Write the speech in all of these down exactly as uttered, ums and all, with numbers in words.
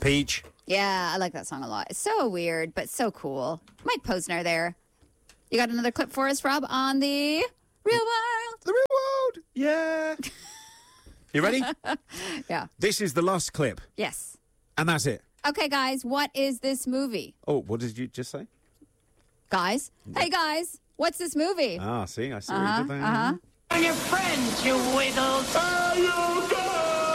Peach. Yeah, I like that song a lot. It's so weird, but so cool. Mike Posner there. You got another clip for us, Rob, on the real world? The real world. Yeah. You ready? Yeah. This is the last clip. Yes. And that's it. Okay, guys, what is this movie? Oh, what did you just say? Guys? Hey, guys, what's this movie? Ah, see, I see Uh-huh, what you did there. uh-huh. And your friends, you wiggles. Are you good?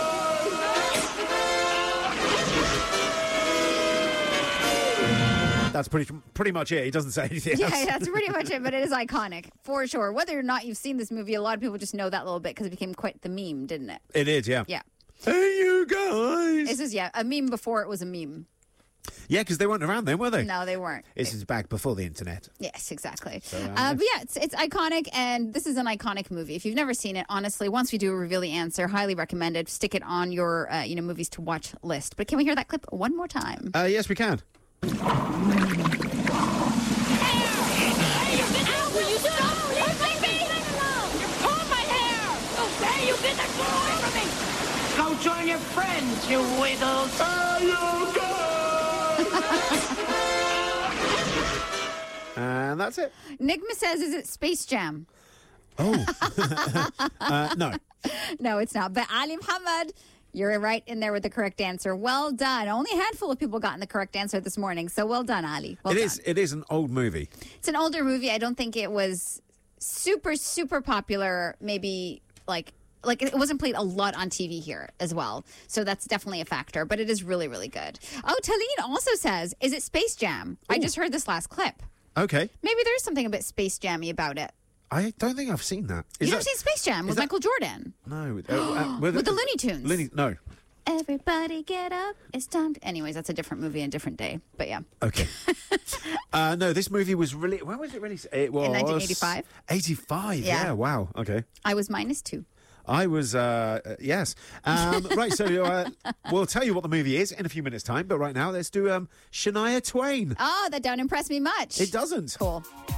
That's pretty pretty much it. He doesn't say anything else. Yeah, that's pretty much it, but it is iconic, for sure. Whether or not you've seen this movie, a lot of people just know that little bit because it became quite the meme, didn't it? It is, yeah. Yeah. Hey, you guys. This is, yeah, a meme before it was a meme. Yeah, because they weren't around then, were they? No, they weren't. This is back before the internet. Yes, exactly. So, um, uh, but yeah, it's, it's iconic, and this is an iconic movie. If you've never seen it, honestly, once we do reveal the answer, highly recommended. Stick it on your, uh, you know, movies to watch list. But can we hear that clip one more time? Uh, yes, we can. Go join your friends, you wiggles. Are you good? And that's it. Nigma says, is it Space Jam? Oh. uh, no. No, it's not. But Ali Muhammad, you're right in there with the correct answer. Well done. Only a handful of people gotten the correct answer this morning. So well done, Ali. Well It done. is. It is an old movie. It's an older movie. I don't think it was super, super popular. Maybe like like it wasn't played a lot on T V here as well. So that's definitely a factor. But it is really, really good. Oh, Talene also says, is it Space Jam? I just heard this last clip. Okay. Maybe there's something a bit Space Jammy about it. I don't think I've seen that. Is You never that- seen Space Jam with that- Michael Jordan? No. Uh, uh, With the Looney Tunes. Looney, no. Everybody get up. It's time to... Anyways, that's a different movie and a different day. But yeah. Okay. uh, no, this movie was really... When was it released? It was... In nineteen eighty-five. eighty-five, Yeah. yeah. Wow. Okay. I was minus two. I was, uh, uh, yes. Um, right, so uh, we'll tell you what the movie is in a few minutes' time. But right now, let's do um, Shania Twain. Oh, that don't impress me much. It doesn't. Cool.